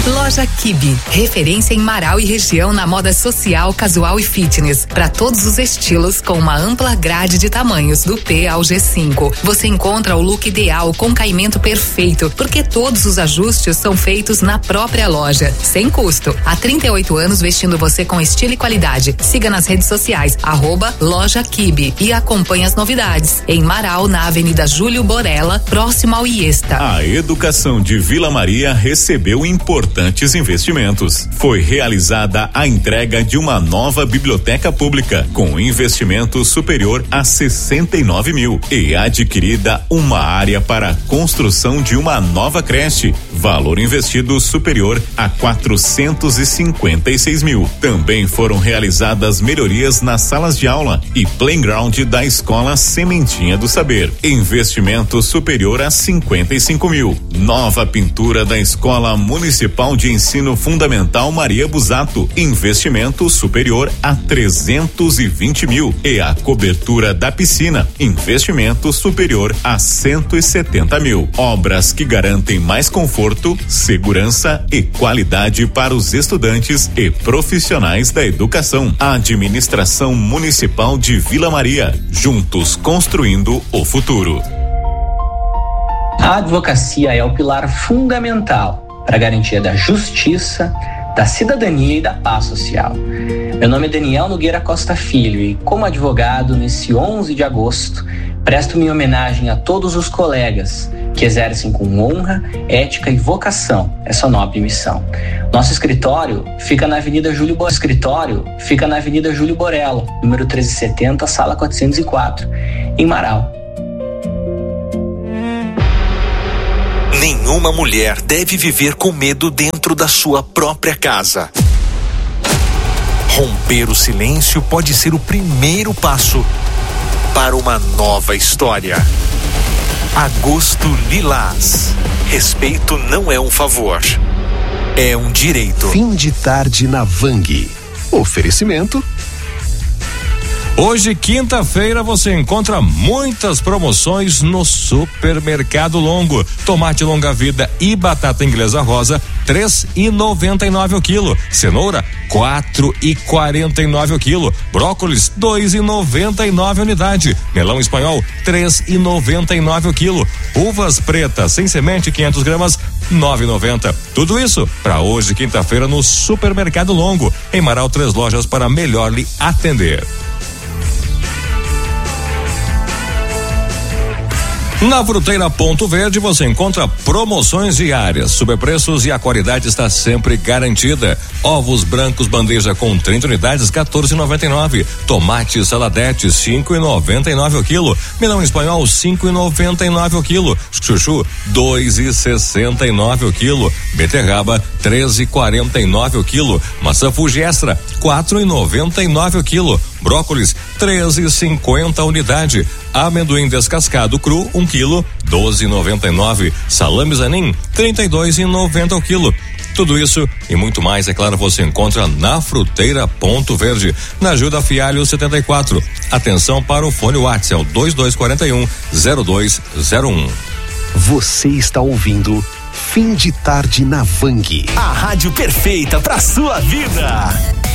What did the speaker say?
Loja Kibe, referência em Marau e região na moda social, casual e fitness, para todos os estilos, com uma ampla grade de tamanhos do P ao G5. Você encontra o look ideal com caimento perfeito, porque todos os ajustes são feitos na própria loja, sem custo. Há 38 anos vestindo você com estilo e qualidade. Siga nas redes sociais @Loja Kibe e acompanhe as novidades. Em Marau, na Avenida Júlio Borella, próximo ao Iesta. A educação de Vila Maria recebeu importantes investimentos. Foi realizada a entrega de uma nova biblioteca pública com investimento superior a 69 mil e adquirida uma área para a construção de uma nova creche, valor investido superior a 456 mil. Também foram realizadas melhorias nas salas de aula e playground da escola Sementinha do Saber, investimento superior a 55 mil. Nova pintura da Escola Municipal de Ensino Fundamental Maria Busato, investimento superior a 320 mil. E a cobertura da piscina, investimento superior a 170 mil. Obras que garantem mais conforto, segurança e qualidade para os estudantes e profissionais da educação. Administração Municipal de Vila Maria, juntos construindo o futuro. A advocacia é o pilar fundamental para a garantia da justiça, da cidadania e da paz social. Meu nome é Daniel Nogueira Costa Filho e, como advogado, nesse 11 de agosto, presto minha homenagem a todos os colegas que exercem com honra, ética e vocação essa nobre missão. Nosso escritório fica na Avenida Júlio Borella, número 1370, sala 404, em Marau. Nenhuma mulher deve viver com medo dentro da sua própria casa. Romper o silêncio pode ser o primeiro passo para uma nova história. Agosto Lilás. Respeito não é um favor, é um direito. Fim de tarde na Vang. Oferecimento. Hoje, quinta-feira, você encontra muitas promoções no Supermercado Longo. Tomate longa vida e batata inglesa rosa, 3,99 o quilo. Cenoura, 4,49 o quilo. Brócolis, 2,99 a unidade. Melão espanhol, 3,99 o quilo. Uvas pretas sem semente, 500 gramas, 9,90. Tudo isso para hoje, quinta-feira, no Supermercado Longo. Em Marau, 3 lojas para melhor lhe atender. Na Fruteira Ponto Verde você encontra promoções diárias, superpreços e a qualidade está sempre garantida. Ovos brancos bandeja com 30 unidades, 14,99. Tomate saladete, 5,99 o quilo. Melão espanhol, 5,99 o quilo. Chuchu, 2,69 o quilo. Beterraba, 13,49 o quilo. Maçã Fuji Extra, 4,99 o quilo. Brócolis, 13,50 a unidade. Amendoim descascado cru, 1 quilo, 12,99. Salame Zanin, 32,90 o quilo. Tudo isso e muito mais, é claro, você encontra na Fruteira Ponto Verde, na Ajuda Fialho 74. Atenção para o fone WhatsApp 2241-0201. Você está ouvindo Fim de Tarde na Vang. A rádio perfeita pra sua vida.